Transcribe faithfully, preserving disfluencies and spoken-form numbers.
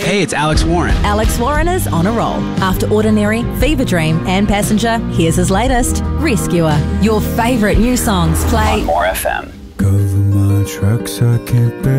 Hey, it's Alex Warren. Alex Warren is on a roll. After Ordinary, Fever Dream and Passenger, here's his latest, Rescuer. Your favourite new songs play on More F M. Cover my tracks, I can't bear